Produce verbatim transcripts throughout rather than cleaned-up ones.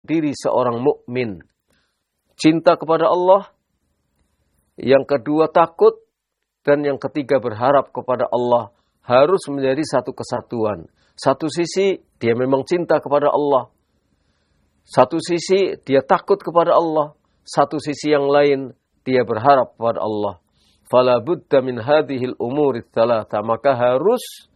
diri seorang mukmin. Cinta kepada Allah, yang kedua takut, dan yang ketiga berharap kepada Allah. Harus menjadi satu kesatuan. Satu sisi dia memang cinta kepada Allah. Satu sisi dia takut kepada Allah. Satu sisi yang lain dia berharap kepada Allah. Fala budda min hadhil umuri tsalatsa, maka harus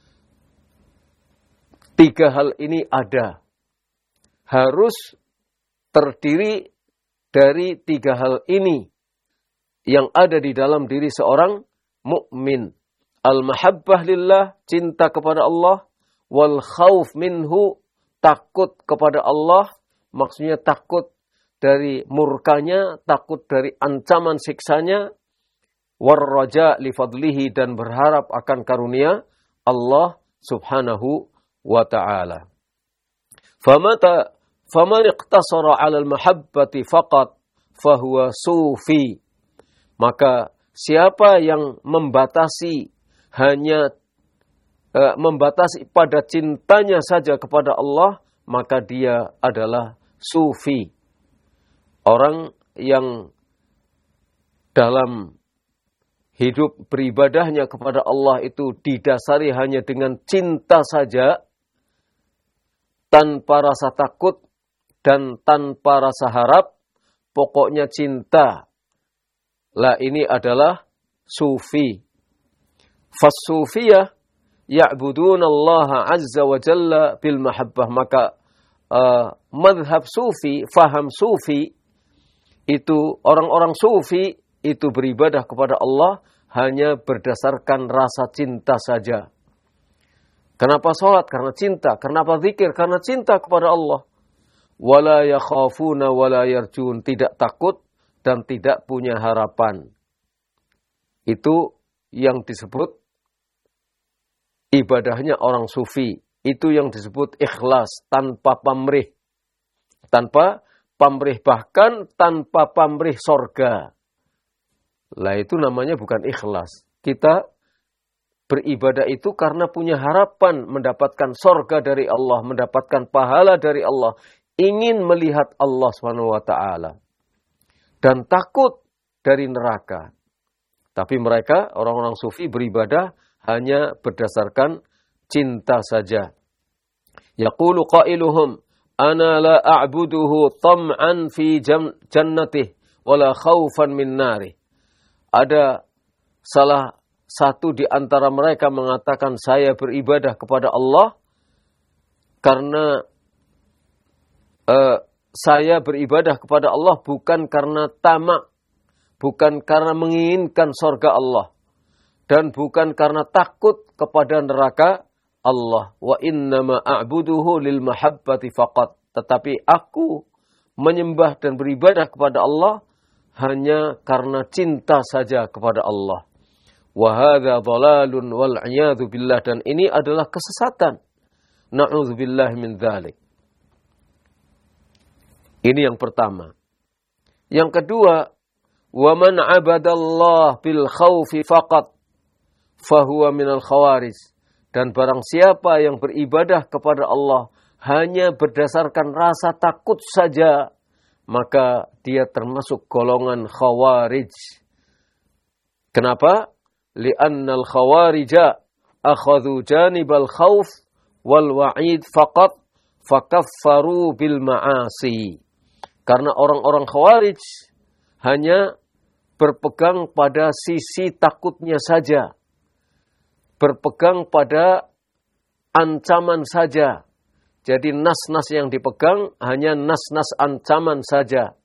tiga hal ini ada. Harus terdiri dari tiga hal ini yang ada di dalam diri seorang mukmin. Al-mahabbah lillah, cinta kepada Allah. Wal khauf minhu, takut kepada Allah. Maksudnya takut dari murkanya, takut dari ancaman siksanya. War raja li fadlihi, dan berharap akan karunia Allah subhanahu wa ta'ala. Famata faman iqtasara 'ala al-mahabbati faqat fahuwa sufi. Maka siapa yang membatasi hanya uh, membatasi pada cintanya saja kepada Allah, maka dia adalah sufi. Orang yang dalam hidup beribadahnya kepada Allah itu didasari hanya dengan cinta saja, tanpa rasa takut dan tanpa rasa harap, pokoknya cinta. Lah ini adalah sufi. Fas-sufiyah ya'buduna Allah azza wa jalla bil mahabbah. Maka uh, madhab sufi, faham sufi, itu orang-orang sufi itu beribadah kepada Allah hanya berdasarkan rasa cinta saja. Kenapa sholat? Karena cinta. Kenapa zikir? Karena cinta kepada Allah. Wala yakhafuna wala yarjun, tidak takut dan tidak punya harapan. Itu yang disebut ibadahnya orang sufi. Itu yang disebut ikhlas, tanpa pamrih. Tanpa pamrih, bahkan tanpa pamrih sorga. Lah itu namanya bukan ikhlas. Kita beribadah itu karena punya harapan mendapatkan sorga dari Allah, mendapatkan pahala dari Allah. Ingin melihat Allah subhanahu wa ta'ala. Dan takut dari neraka. Tapi mereka, orang-orang sufi beribadah hanya berdasarkan cinta saja. Yaqulu qailuhum, ana la a'buduhu tam'an fi jannatih, wala khawfan min narih. Ada salah satu di antara mereka mengatakan, saya beribadah kepada Allah karena uh, saya beribadah kepada Allah bukan karena tamak, bukan karena menginginkan surga Allah, dan bukan karena takut kepada neraka Allah. Wa innama a'buduhu lil mahabbati faqat. Tetapi aku menyembah dan beribadah kepada Allah hanya karena cinta saja kepada Allah. Wa hadza dhalalun wal 'iyadzu billah, dan ini adalah kesesatan. Na'udzubillahi min dzalik. Ini yang pertama. Yang kedua, wa man 'abadallah bil khaufi faqat fahuwa minal khawarij. Dan barang siapa yang beribadah kepada Allah hanya berdasarkan rasa takut saja, maka dia termasuk golongan khawarij. Kenapa? Li'annal khawarija akhadhu janibal khauf wal wa'id faqat fakaffaru bil ma'asi. Karena orang-orang khawarij hanya berpegang pada sisi takutnya saja. Berpegang pada ancaman saja. Jadi nas-nas yang dipegang hanya nas-nas ancaman saja.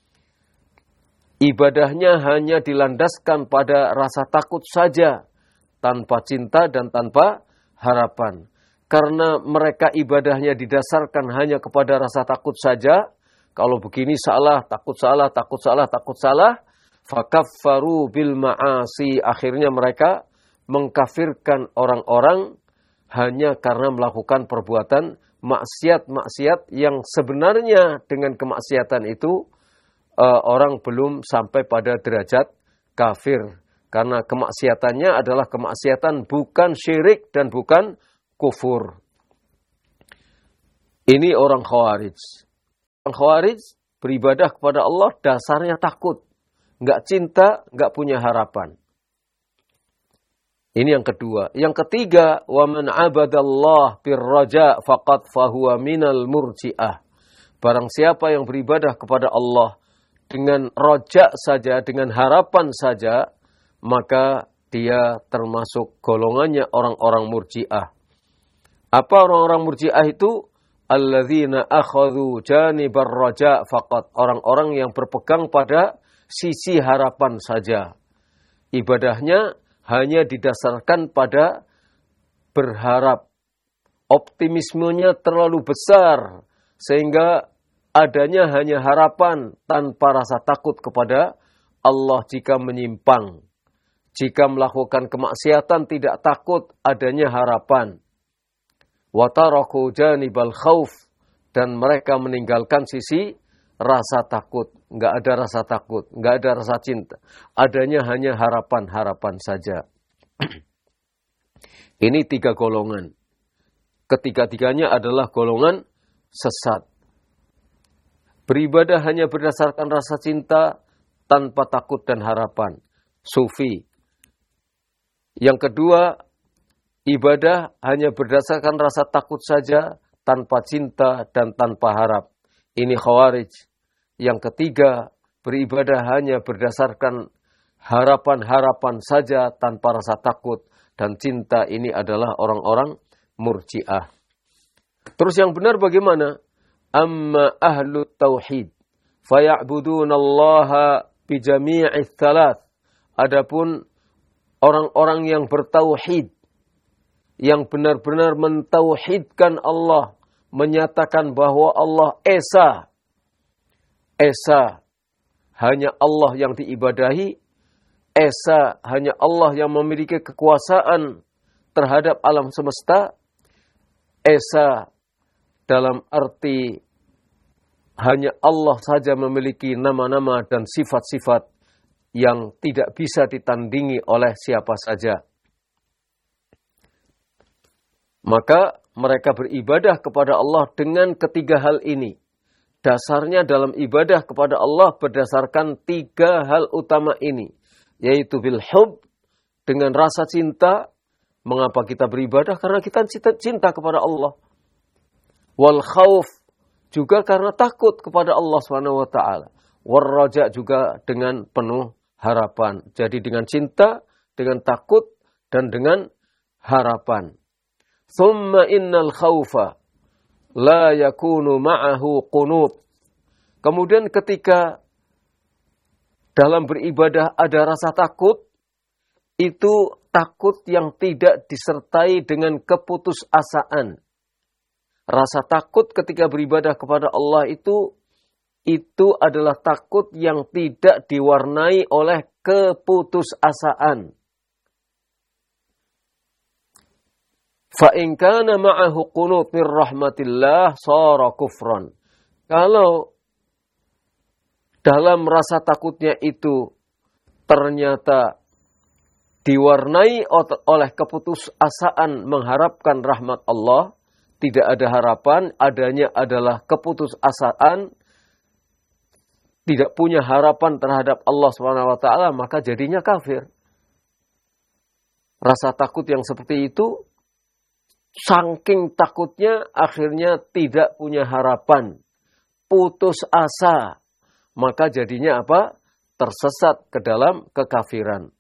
Ibadahnya hanya dilandaskan pada rasa takut saja, tanpa cinta dan tanpa harapan. Karena mereka ibadahnya didasarkan hanya kepada rasa takut saja, kalau begini salah, takut salah, takut salah, takut salah, fakaffaru bil ma'asi. Akhirnya mereka mengkafirkan orang-orang hanya karena melakukan perbuatan maksiat-maksiat yang sebenarnya dengan kemaksiatan itu uh, orang belum sampai pada derajat kafir. Karena kemaksiatannya adalah kemaksiatan bukan syirik dan bukan kufur. Ini orang khawarij. Khawarij beribadah kepada Allah dasarnya takut. Nggak cinta, nggak punya harapan. Ini yang kedua. Yang ketiga, wa man abadallah birraja faqad fahuwa minal murji'ah. Barang siapa yang beribadah kepada Allah dengan roja saja, dengan harapan saja, maka dia termasuk golongannya orang-orang murji'ah. Apa orang-orang murji'ah itu? Alladzina akhadhu janibar raja faqat. Orang-orang yang berpegang pada sisi harapan saja. Ibadahnya hanya didasarkan pada berharap. Optimismenya terlalu besar sehingga adanya hanya harapan tanpa rasa takut kepada Allah jika menyimpang. Jika melakukan kemaksiatan tidak takut adanya harapan. Wa taraku janibal khauf, dan mereka meninggalkan sisi rasa takut. Enggak ada rasa takut, enggak ada rasa cinta. Adanya hanya harapan-harapan saja. Ini tiga golongan. Ketiga-tiganya adalah golongan sesat. Beribadah hanya berdasarkan rasa cinta tanpa takut dan harapan. Sufi. Yang kedua, ibadah hanya berdasarkan rasa takut saja tanpa cinta dan tanpa harap. Ini Khawarij. Yang ketiga, beribadah hanya berdasarkan harapan-harapan saja tanpa rasa takut dan cinta. Ini adalah orang-orang Murji'ah. Terus yang benar bagaimana? Amma ahlu tauhid faya'budunallaha bijami'ith thalath. Adapun orang-orang yang bertauhid, yang benar-benar mentauhidkan Allah, menyatakan bahwa Allah Esa. Esa, hanya Allah yang diibadahi. Esa, hanya Allah yang memiliki kekuasaan terhadap alam semesta. Esa, dalam arti hanya Allah saja memiliki nama-nama dan sifat-sifat yang tidak bisa ditandingi oleh siapa saja. Maka mereka beribadah kepada Allah dengan ketiga hal ini. Dasarnya dalam ibadah kepada Allah berdasarkan tiga hal utama ini. Yaitu bil hub, dengan rasa cinta. Mengapa kita beribadah? Karena kita cinta, cinta kepada Allah. Wal khauf, juga karena takut kepada Allah subhanahu wa taala. War raja, juga dengan penuh harapan. Jadi dengan cinta, dengan takut, dan dengan harapan. Thumma innal khaufa la yakunu ma'ahu qunut. Kemudian ketika dalam beribadah ada rasa takut, itu takut yang tidak disertai dengan keputusasaan. Rasa takut ketika beribadah kepada Allah itu, itu adalah takut yang tidak diwarnai oleh keputusasaan. Fa in kana ma'ahu qunut min rahmatillah shara kufran. Kalau dalam rasa takutnya itu ternyata diwarnai oleh keputusasaan mengharapkan rahmat Allah, tidak ada harapan, adanya adalah keputusasaan, tidak punya harapan terhadap Allah subhanahu wa taala, maka jadinya kafir. Rasa takut yang seperti itu, saking takutnya akhirnya tidak punya harapan, putus asa, maka jadinya apa? Tersesat ke dalam kekafiran.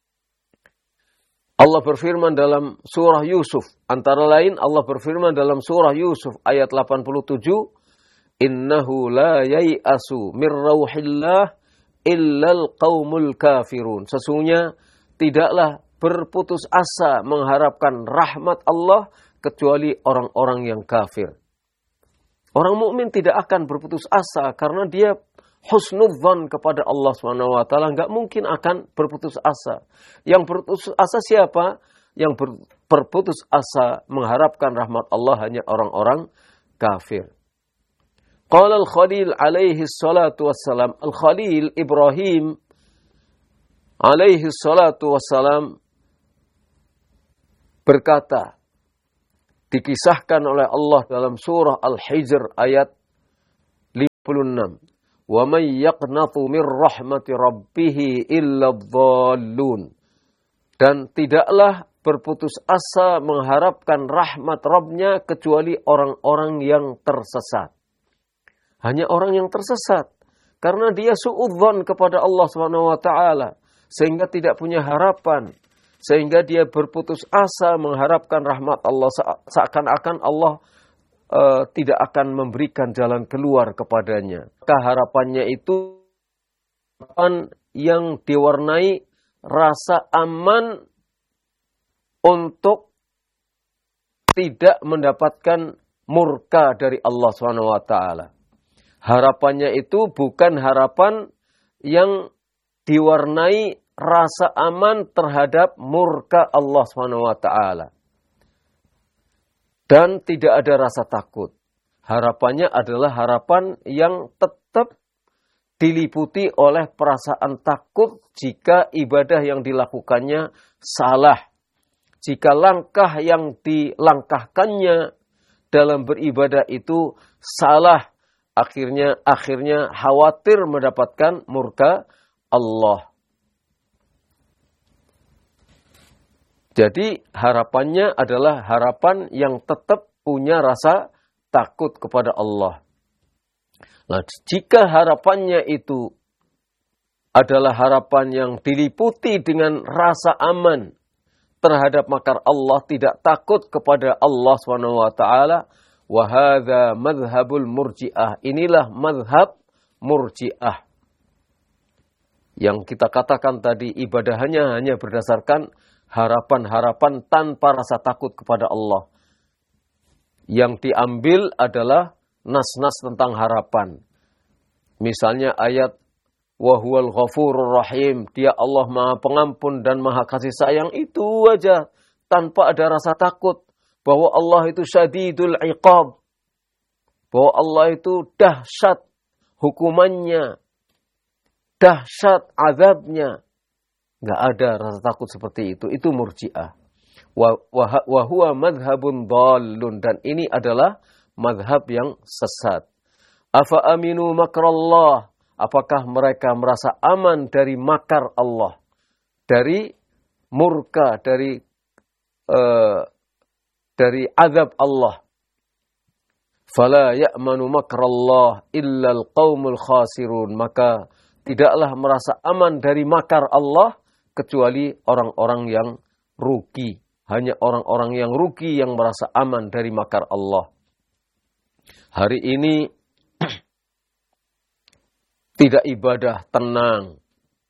Allah berfirman dalam surah Yusuf, antara lain Allah berfirman dalam surah Yusuf ayat delapan puluh tujuh, innahu la yai'asu mir rauhillah illal qaumul kafirun. Sesungguhnya tidaklah berputus asa mengharapkan rahmat Allah kecuali orang-orang yang kafir. Orang mukmin tidak akan berputus asa karena dia husnudzan kepada Allah subhanahu wa taala, enggak mungkin akan berputus asa. Yang berputus asa siapa? Yang ber, berputus asa mengharapkan rahmat Allah hanya orang-orang kafir. Qala al-Khalil alaihi salatu wassalam, Al-Khalil Ibrahim alaihi salatu wassalam berkata, dikisahkan oleh Allah dalam surah Al-Hijr ayat lima puluh enam. Wa may yaqnatu mir rahmati rabbih illa dhallun. Dan tidaklah berputus asa mengharapkan rahmat Rabbnya kecuali orang-orang yang tersesat. Hanya orang yang tersesat. Karena dia su'udzon kepada Allah subhanahu wa taala. Sehingga tidak punya harapan. Sehingga dia berputus asa mengharapkan rahmat Allah. Seakan-akan Allah uh, tidak akan memberikan jalan keluar kepadanya. Harapannya itu harapan yang diwarnai rasa aman untuk tidak mendapatkan murka dari Allah subhanahu wa taala. Harapannya itu bukan harapan yang diwarnai rasa aman terhadap murka Allah subhanahu wa taala. Dan tidak ada rasa takut. Harapannya adalah harapan yang tetap diliputi oleh perasaan takut jika ibadah yang dilakukannya salah. Jika langkah yang dilangkahkannya dalam beribadah itu salah, akhirnya akhirnya khawatir mendapatkan murka Allah. Jadi harapannya adalah harapan yang tetap punya rasa takut kepada Allah. Nah, jika harapannya itu adalah harapan yang diliputi dengan rasa aman terhadap makar Allah, tidak takut kepada Allah subhanahu wa taala, wa hadza madhhabul murji'ah. Inilah madhab murji'ah. Yang kita katakan tadi, ibadahnya hanya berdasarkan harapan-harapan tanpa rasa takut kepada Allah. Yang diambil adalah nas-nas tentang harapan. Misalnya ayat wa huwal ghafurur rahim, dia Allah Maha Pengampun dan Maha Kasih Sayang, itu aja tanpa ada rasa takut bahwa Allah itu syadidul iqab, bahwa Allah itu dahsyat hukumannya, dahsyat azabnya. Enggak ada rasa takut seperti itu. Itu murji'ah. Wa, wa, wa huwa madhhabun dhallun, dan ini adalah madhab yang sesat. Afa aminu makrallah, apakah mereka merasa aman dari makar Allah, dari murka, dari uh, dari azab Allah. Fala ya'manu makrallah illa al-qaumul khasirun, maka tidaklah merasa aman dari makar Allah kecuali orang-orang yang rugi. Hanya orang-orang yang rugi yang merasa aman dari makar Allah. Hari ini tidak ibadah, tenang.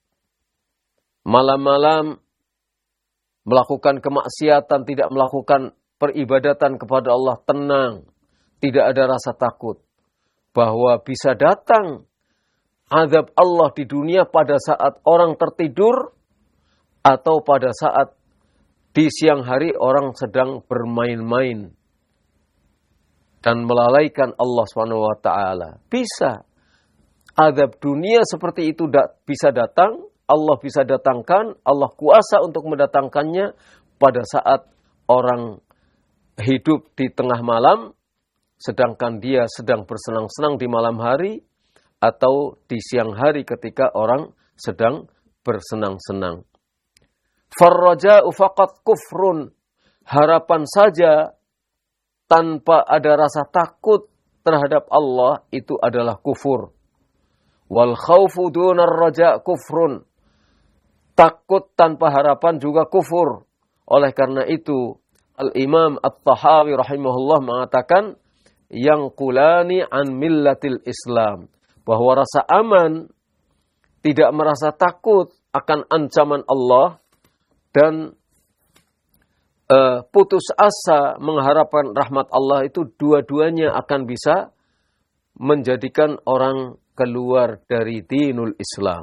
Malam-malam melakukan kemaksiatan, tidak melakukan peribadatan kepada Allah, tenang. Tidak ada rasa takut bahwa bisa datang azab Allah di dunia pada saat orang tertidur atau pada saat di siang hari orang sedang bermain-main dan melalaikan Allah subhanahu wa taala. Bisa. Azab dunia seperti itu bisa datang, Allah bisa datangkan, Allah kuasa untuk mendatangkannya pada saat orang hidup di tengah malam, sedangkan dia sedang bersenang-senang di malam hari, atau di siang hari ketika orang sedang bersenang-senang. Farraja'u faqat kufrun, harapan saja tanpa ada rasa takut terhadap Allah itu adalah kufur. Wal khaufu dunar raja' kufrun, takut tanpa harapan juga kufur. Oleh karena itu Al-Imam At-Tahawi rahimahullah mengatakan yang kulani an millatil Islam, bahwa rasa aman, tidak merasa takut akan ancaman Allah, dan uh, putus asa mengharapkan rahmat Allah, itu dua-duanya akan bisa menjadikan orang keluar dari dinul Islam.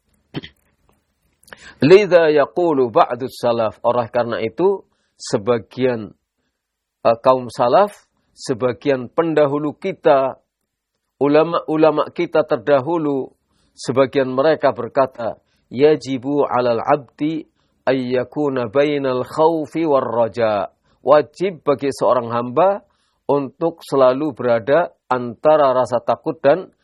Lidha yaqulu ba'dus salaf, oleh karena itu sebagian uh, kaum salaf, sebagian pendahulu kita, ulama-ulama kita terdahulu, sebagian mereka berkata, yajibu 'alal 'abdi ayyakuna bainal khaufi war raja. Wajib bagi seorang hamba untuk selalu berada antara rasa takut dan